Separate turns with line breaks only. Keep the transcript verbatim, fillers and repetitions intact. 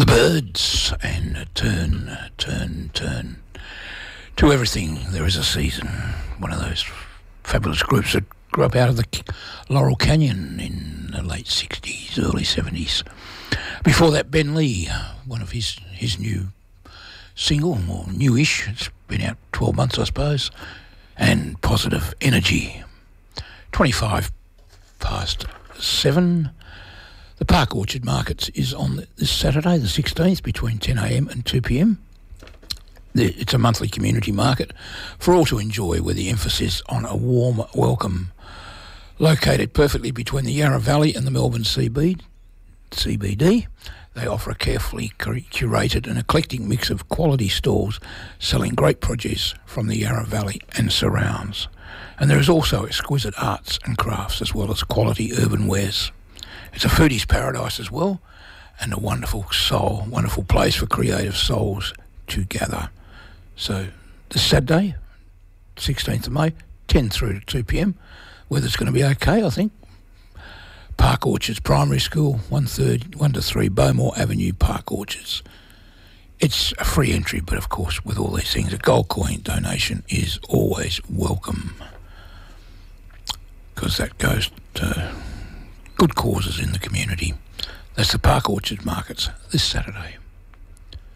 Birds and turn, turn, turn. To everything there is a season. One of those fabulous groups that grew up out of the Laurel Canyon in the late sixties, early seventies. Before that, Ben Lee, one of his, his new single, or newish, it's been out twelve months I suppose, and Positive Energy. twenty-five past seven. The Park Orchard Markets is on this Saturday, the sixteenth, between ten a m and two p m. It's a monthly community market for all to enjoy, with the emphasis on a warm welcome. Located perfectly between the Yarra Valley and the Melbourne C B D, they offer a carefully curated and eclectic mix of quality stalls selling great produce from the Yarra Valley and surrounds. And there is also exquisite arts and crafts as well as quality urban wares. It's a foodie's paradise as well, and a wonderful soul, wonderful place for creative souls to gather. So this Saturday, sixteenth of May, ten through to two p m. Weather's going to be okay, I think. Park Orchards Primary School, one third, one to three, Bowmore Avenue, Park Orchards. It's a free entry, but of course, with all these things, a gold coin donation is always welcome, because that goes to good causes in the community. That's the Park Orchard Markets this Saturday.